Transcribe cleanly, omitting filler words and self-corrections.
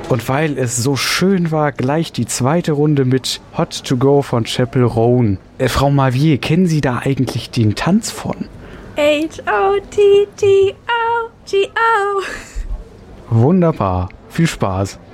Und weil es so schön war, gleich die zweite Runde mit Hot to Go von Chapel Roan. Frau Mavier, kennen Sie da eigentlich den Tanz von? H-O-T-T-O-G-O. Wunderbar. Viel Spaß.